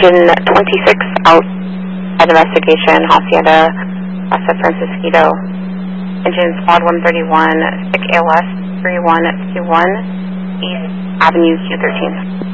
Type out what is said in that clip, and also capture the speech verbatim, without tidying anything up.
engine twenty-six out at investigation, Hacienda, San Francisco. Engine squad one thirty-one, S I C A L S three one two one, East Avenue Q thirteen.